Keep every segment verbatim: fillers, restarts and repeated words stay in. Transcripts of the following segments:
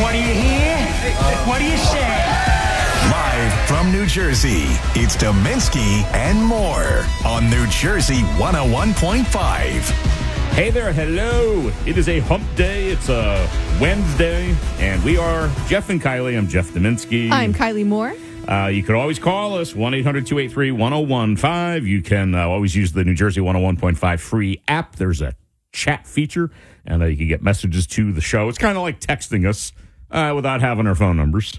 What do you hear? What do you say? Live from New Jersey, it's Dominski and more on New Jersey one oh one point five. Hey there, hello. It is a hump day. It's a Wednesday, and we are Jeff and Kylie. I'm Jeff Dominski. I'm Kylie Moore. Uh, you could always call us, one eight hundred two eight three one oh one five. You can uh, always use the New Jersey one oh one point five free app. There's a chat feature, and uh, you can get messages to the show. It's kind of like texting us uh, without having our phone numbers.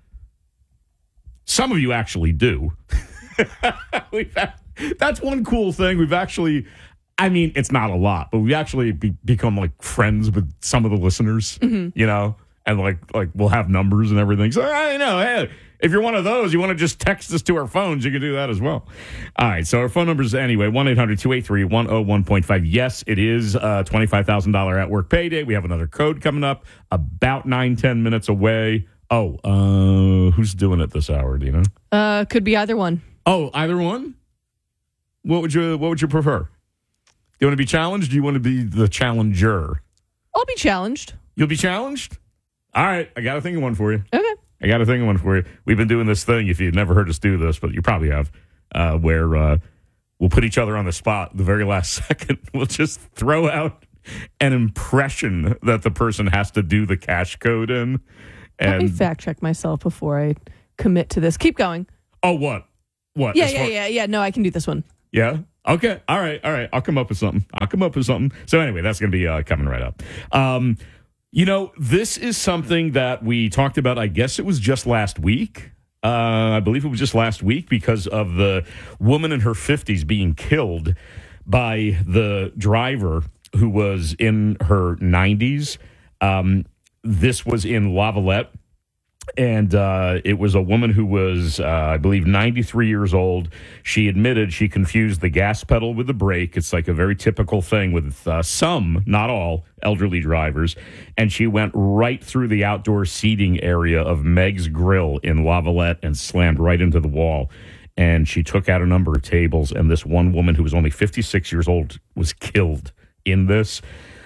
Some of you actually do. We've had, that's one cool thing. We've actually, I mean, it's not a lot, but we've actually be, become like friends with some of the listeners, mm-hmm. you know, and like like we'll have numbers and everything. So I know, hey, if you're one of those, you want to just text us to our phones, you can do that as well. All right, so our phone numbers anyway, one eight hundred two eight three one oh one point five. Yes, it is uh, twenty-five thousand dollars at work payday. We have another code coming up about nine, ten minutes away. Oh, uh, who's doing it this hour? Do you know? Uh, could be either one. Oh, either one? What would you What would you prefer? Do you want to be challenged? Or do you want to be the challenger? I'll be challenged. You'll be challenged? All right, I got a thing of one for you. Okay. I got a thing of one for you. We've been doing this thing, if you've never heard us do this, but you probably have, uh, where uh, we'll put each other on the spot the very last second. We'll just throw out an impression that the person has to do the cash code in. And, Let me fact check myself before I commit to this. Keep going. Oh, what? What? Yeah, As yeah, far- yeah, yeah. No, I can do this one. Yeah? Okay. All right. All right. I'll come up with something. I'll come up with something. So anyway, that's going to be uh, coming right up. Um, you know, this is something that we talked about, I guess it was just last week. Uh, I believe it was just last week because of the woman in her fifties being killed by the driver who was in her nineties. Um This was in Lavalette, and uh, it was a woman who was, uh, I believe, ninety-three years old. She admitted she confused the gas pedal with the brake. It's like a very typical thing with uh, some, not all, elderly drivers. And she went right through the outdoor seating area of Meg's Grill in Lavalette and slammed right into the wall. And she took out a number of tables, and this one woman who was only fifty-six years old was killed in this.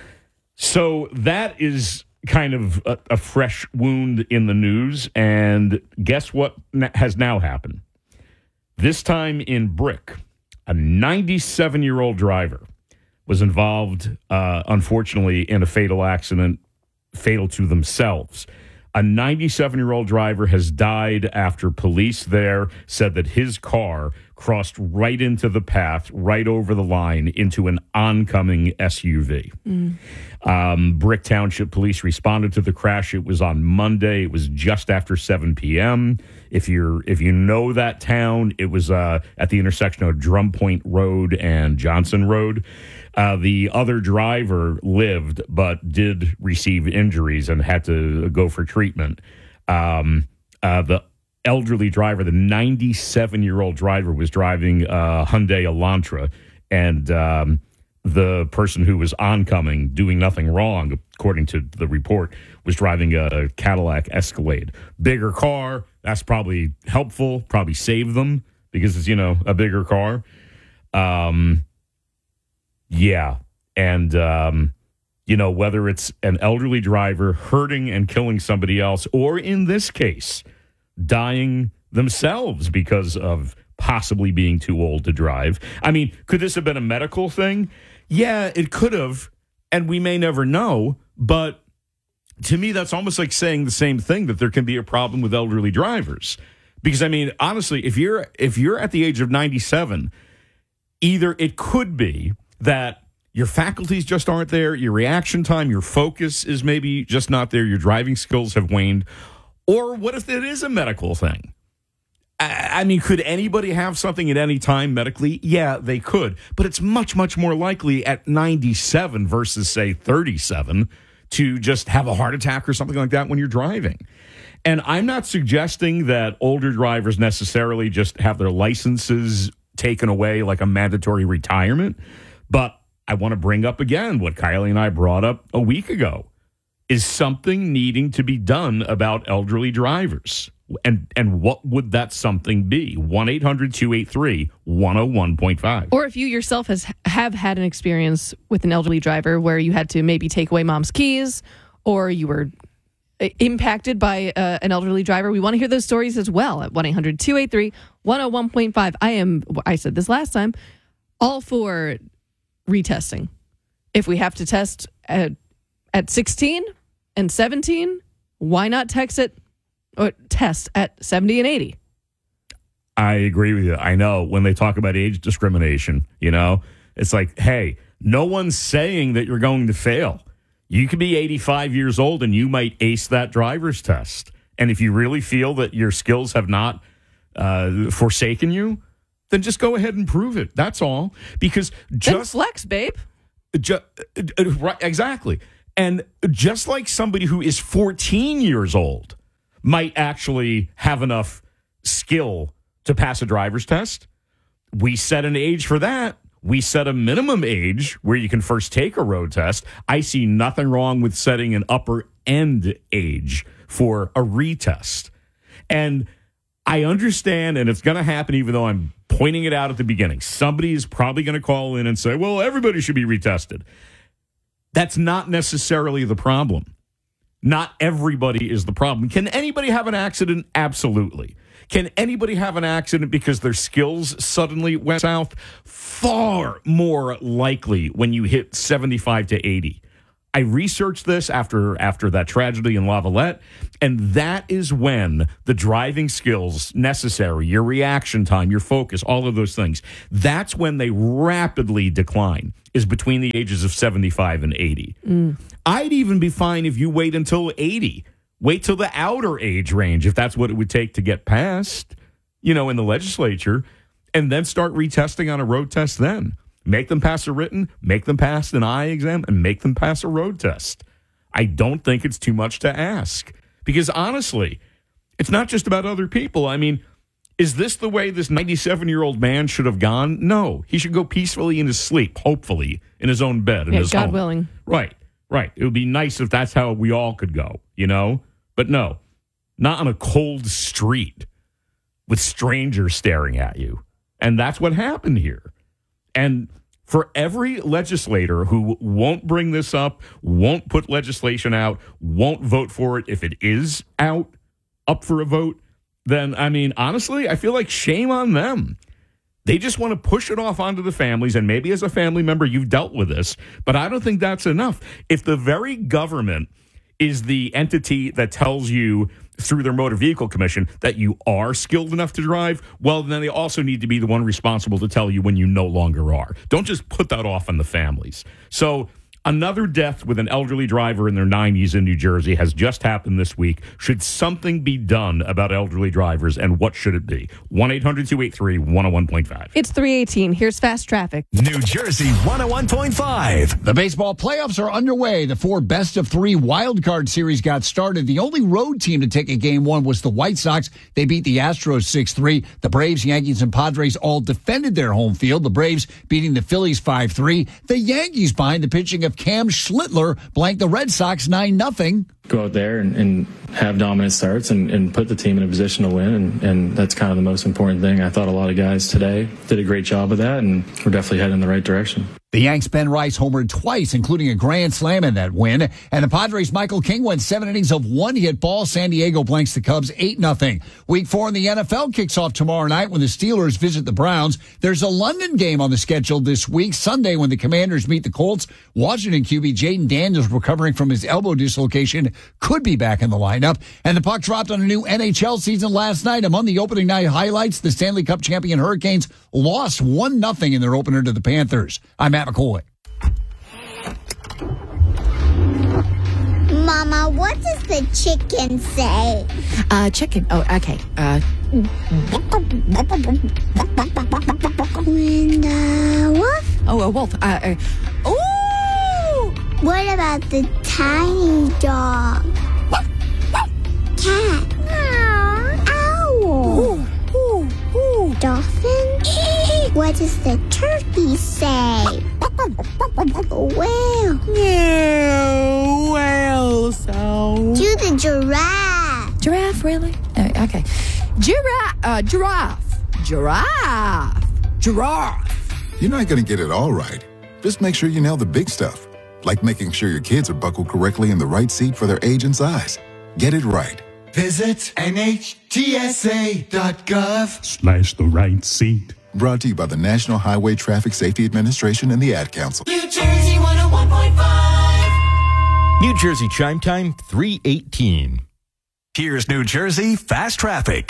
So that is kind of a, a fresh wound in the news, and guess what has now happened? This time in Brick, a ninety-seven-year-old driver was involved, uh, unfortunately, in a fatal accident, fatal to themselves. A ninety-seven-year-old driver has died after police there said that his car crossed right into the path, right over the line, into an oncoming S U V. Mm. Um, Brick Township Police responded to the crash. It was on Monday. It was just after seven p.m. If you're if you know that town, it was uh, at the intersection of Drum Point Road and Johnson Road. Uh, the other driver lived but did receive injuries and had to go for treatment. Um, uh, the elderly driver, the ninety-seven-year-old driver, was driving a Hyundai Elantra, and um, the person who was oncoming, doing nothing wrong, according to the report, was driving a Cadillac Escalade. Bigger car, that's probably helpful, probably saved them because it's, you know, a bigger car. Um, yeah, and, um, you know, whether it's an elderly driver hurting and killing somebody else, or in this case, dying themselves because of possibly being too old to drive. I mean, could this have been a medical thing? Yeah, it could have, and we may never know, but to me, that's almost like saying the same thing, that there can be a problem with elderly drivers. Because, I mean, honestly, if you're if you're at the age of ninety-seven, either it could be that your faculties just aren't there, your reaction time, your focus is maybe just not there, your driving skills have waned, or what if it is a medical thing? I, I mean, could anybody have something at any time medically? Yeah, they could, but it's much, much more likely at ninety-seven versus, say, thirty-seven to just have a heart attack or something like that when you're driving. And I'm not suggesting that older drivers necessarily just have their licenses taken away like a mandatory retirement, but I want to bring up again what Kylie and I brought up a week ago. Is something needing to be done about elderly drivers? And and what would that something be? one eight hundred two eight three one oh one point five. Or if you yourself has have had an experience with an elderly driver where you had to maybe take away mom's keys, or you were uh, impacted by uh, an elderly driver, we want to hear those stories as well at one eight hundred two eight three one oh one point five. I am, I said this last time, all for retesting. If we have to test at, at sixteen and seventeen, why not text it or test at seventy and eighty? I agree with you. I know when they talk about age discrimination, you know, it's like, hey, no one's saying that you're going to fail. You could be eighty-five years old and you might ace that driver's test. And if you really feel that your skills have not uh, forsaken you, then just go ahead and prove it. That's all. Because just then flex, babe. Ju- uh, right, exactly. And just like somebody who is fourteen years old might actually have enough skill to pass a driver's test, we set an age for that. We set a minimum age where you can first take a road test. I see nothing wrong with setting an upper end age for a retest. And I understand, and it's going to happen even though I'm pointing it out at the beginning. Somebody is probably going to call in and say, well, everybody should be retested. That's not necessarily the problem. Not everybody is the problem. Can anybody have an accident? Absolutely. Can anybody have an accident because their skills suddenly went south? Far more likely when you hit seventy-five to eighty. I researched this after after that tragedy in Lavalette, and that is when the driving skills necessary, your reaction time, your focus, all of those things, that's when they rapidly decline, is between the ages of seventy-five and eighty. Mm. I'd even be fine if you wait until eighty. Wait till the outer age range, if that's what it would take to get passed, you know, in the legislature, and then start retesting on a road test then. Make them pass a written, make them pass an eye exam, and make them pass a road test. I don't think it's too much to ask. Because honestly, it's not just about other people. I mean, is this the way this ninety-seven-year-old man should have gone? No. He should go peacefully in his sleep, hopefully, in his own bed, in yeah, his God home. willing. Right, right. It would be nice if that's how we all could go, you know? But no, not on a cold street with strangers staring at you. And that's what happened here. And for every legislator who won't bring this up, won't put legislation out, won't vote for it if it is out, up for a vote, then, I mean, honestly, I feel like shame on them. They just want to push it off onto the families, and maybe as a family member you've dealt with this, but I don't think that's enough. If the very government is the entity that tells you through their motor vehicle commission that you are skilled enough to drive, well, then they also need to be the one responsible to tell you when you no longer are. Don't just put that off on the families. So another death with an elderly driver in their nineties in New Jersey has just happened this week. Should something be done about elderly drivers, and what should it be? one eight hundred two eight three one oh one point five. It's three eighteen. Here's Fast Traffic. New Jersey one oh one point five. The baseball playoffs are underway. The four best-of-three wildcard series got started. The only road team to take a game one was the White Sox. They beat the Astros six three. The Braves, Yankees, and Padres all defended their home field. The Braves beating the Phillies five three. The Yankees, behind the pitching of Cam Schlittler, blanked the Red Sox nine nothing. Go out there and, and have dominant starts and, and put the team in a position to win, and, and that's kind of the most important thing. I thought a lot of guys today did a great job of that, and we're definitely heading in the right direction. The Yanks' Ben Rice homered twice, including a grand slam in that win. And the Padres' Michael King went seven innings of one-hit ball. San Diego blanks the Cubs eight nothing. Week four in the N F L kicks off tomorrow night when the Steelers visit the Browns. There's a London game on the schedule this week, Sunday, when the Commanders meet the Colts. Washington Q B Jaden Daniels, recovering from his elbow dislocation, could be back in the lineup. And the puck dropped on a new N H L season last night. Among the opening night highlights, the Stanley Cup champion Hurricanes lost one nothing in their opener to the Panthers. I'm Matt McCoy. Mama, what does the chicken say? Uh, chicken. Oh, okay. Uh. When the wolf? Oh, a wolf. Uh. uh ooh! What about the tiny dog? Cat? Owl? Ooh, ooh, ooh. Dolphin? What does the turkey say? Whale? Yeah, whale sound. Do the giraffe. Giraffe, really? Uh, okay. Giraffe. Uh, giraffe. Giraffe. Giraffe. You're not going to get it all right. Just make sure you nail the big stuff, like making sure your kids are buckled correctly in the right seat for their age and size. Get it right. Visit N H T S A dot gov slash the right seat. Brought to you by the National Highway Traffic Safety Administration and the Ad Council. New Jersey one oh one point five. New Jersey Chime Time three eighteen. Here's New Jersey Fast Traffic.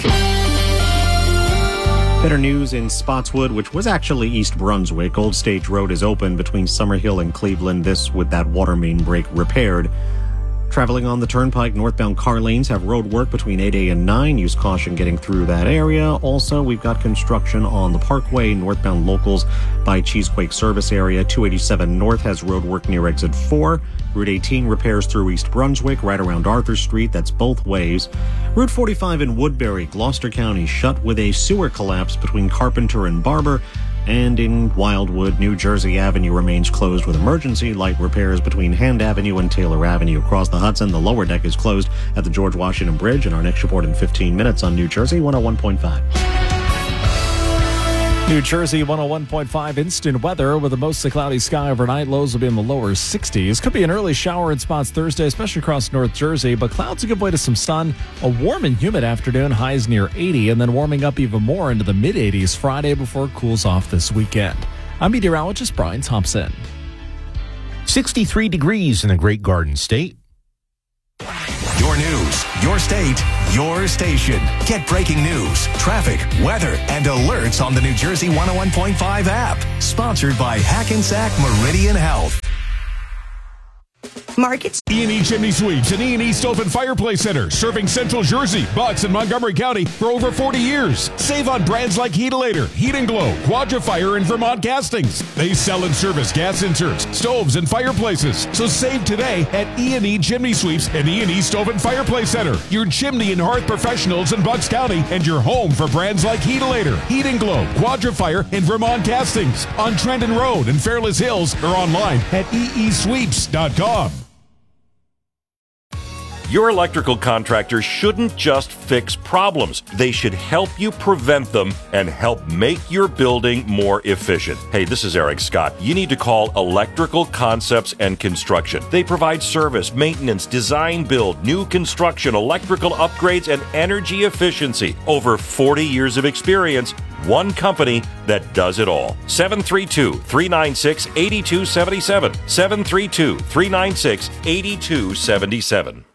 Better news in Spotswood, which was actually East Brunswick. Old Stage Road is open between Summerhill and Cleveland, this with that water main break repaired. Traveling on the Turnpike, northbound car lanes have road work between eight A and nine. Use caution getting through that area. Also, we've got construction on the Parkway, northbound locals by Cheesequake service area. two eighty-seven North has road work near exit four. Route eighteen repairs through East Brunswick, right around Arthur Street. That's both ways. Route forty-five in Woodbury, Gloucester County, shut with a sewer collapse between Carpenter and Barber. And in Wildwood, New Jersey Avenue remains closed with emergency light repairs between Hand Avenue and Taylor Avenue. Across the Hudson, the lower deck is closed at the George Washington Bridge. And our next report in fifteen minutes on New Jersey one oh one point five. New Jersey one oh one point five instant weather with a mostly cloudy sky overnight. Lows will be in the lower sixties. Could be an early shower in spots Thursday, especially across North Jersey, but clouds will give way to some sun. A warm and humid afternoon, highs near eighty, and then warming up even more into the mid eighties Friday before it cools off this weekend. I'm meteorologist Brian Thompson. sixty-three degrees in the Great Garden State. Your news, your state, your station. Get breaking news, traffic, weather, and alerts on the New Jersey one oh one point five app. Sponsored by Hackensack Meridian Health. Markets. E and E Chimney Sweeps and E and E Stove and Fireplace Center, serving Central Jersey, Bucks, and Montgomery County for over forty years. Save on brands like Heatilator, Heat and Glow, Quadra-Fire, and Vermont Castings. They sell and service gas inserts, stoves, and fireplaces. So save today at E and E Chimney Sweeps and E and E Stove and Fireplace Center, your chimney and hearth professionals in Bucks County, and your home for brands like Heatilator, Heat and Glow, Quadra-Fire, and Vermont Castings on Trenton Road in Fairless Hills or online at e e sweeps dot com. Your electrical contractor shouldn't just fix problems. They should help you prevent them and help make your building more efficient. Hey, this is Eric Scott. You need to call Electrical Concepts and Construction. They provide service, maintenance, design, build, new construction, electrical upgrades, and energy efficiency. Over forty years of experience. One company that does it all. seven three two, three nine six, eight two seven seven. seven three two, three nine six, eight two seven seven.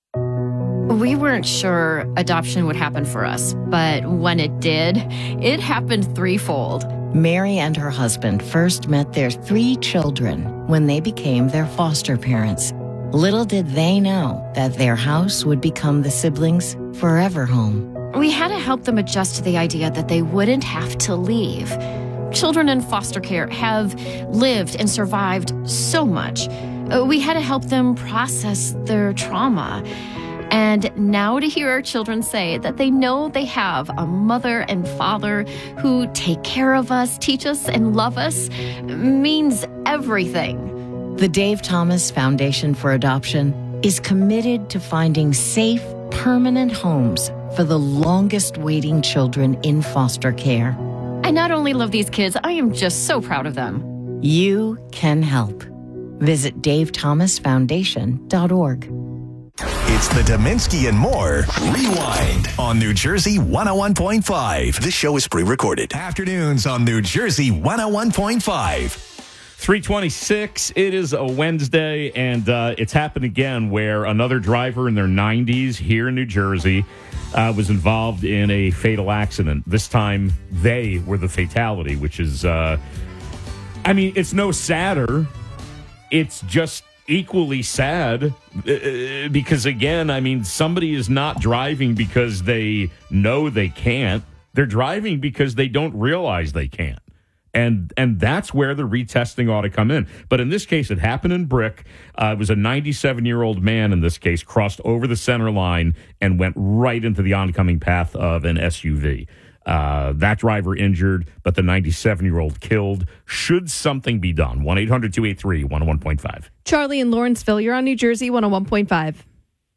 We weren't sure adoption would happen for us, but when it did, it happened threefold. Mary and her husband first met their three children when they became their foster parents. Little did they know that their house would become the siblings' forever home. We had to help them adjust to the idea that they wouldn't have to leave. Children in foster care have lived and survived so much. We had to help them process their trauma. And now to hear our children say that they know they have a mother and father who take care of us, teach us, and love us means everything. The Dave Thomas Foundation for Adoption is committed to finding safe, permanent homes for the longest waiting children in foster care. I not only love these kids, I am just so proud of them. You can help. Visit dave thomas foundation dot org. It's the Dominski and More Rewind on New Jersey one oh one point five. This show is pre-recorded. Afternoons on New Jersey one oh one point five. three twenty-six, it is a Wednesday, and uh, it's happened again where another driver in their nineties here in New Jersey uh, was involved in a fatal accident. This time, they were the fatality, which is, uh, I mean, it's no sadder. It's just equally sad uh, because, again, I mean, somebody is not driving because they know they can't. They're driving because they don't realize they can't. And and that's where the retesting ought to come in. But in this case, it happened in Brick. Uh, it was a ninety-seven-year-old man, in this case, crossed over the center line and went right into the oncoming path of an S U V. Uh, that driver injured, but the ninety-seven-year-old killed. Should something be done? one eight hundred two eight three one oh one point five. Charlie in Lawrenceville, you're on New Jersey one oh one point five.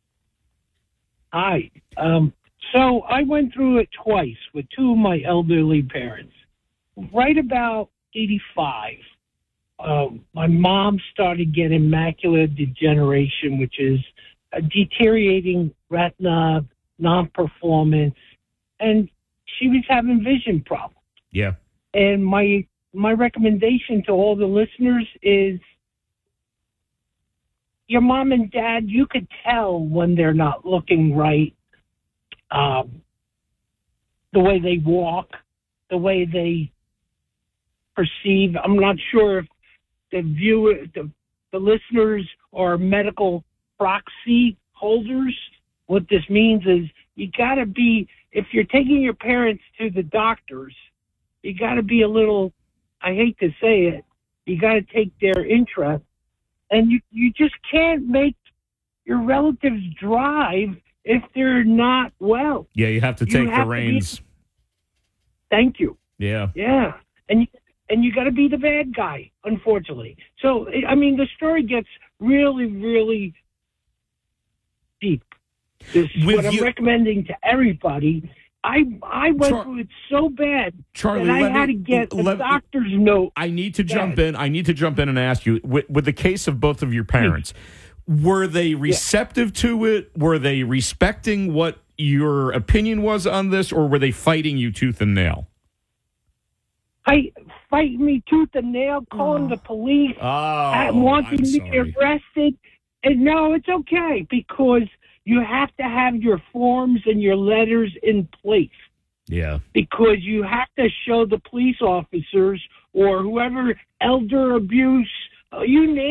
Hi. Um, so I went through it twice with two of my elderly parents. Right about eighty-five, uh, my mom started getting macular degeneration, which is a deteriorating retina, non-performance, and she was having vision problems. Yeah. And my my recommendation to all the listeners is your mom and dad, you could tell when they're not looking right. Um, the way they walk, the way they perceive. I'm not sure if the viewer, the, the listeners are medical proxy holders. What this means is you got to be, if you're taking your parents to the doctors, you got to be a little, I hate to say it, you got to take their interest. And you, you just can't make your relatives drive if they're not well. Yeah, you have to You take have the to be- reins. Thank you. Yeah. Yeah. And you, and you got to be the bad guy, unfortunately. So, I mean, the story gets really, really deep. This is With what I'm you- recommending to everybody. I I went Char- through it so bad Charlie, that I let had me- to get a let- doctor's note. I need to Yes. jump in. I need to jump in and ask you, with, with the case of both of your parents, were they receptive to it? Were they respecting what your opinion was on this, or were they fighting you tooth and nail? I fighting me tooth and nail, calling the police, Oh, wanting I'm me sorry. arrested. And no, it's okay because you have to have your forms and your letters in place. Yeah. Because you have to show the police officers or whoever elder abuse, uh, you name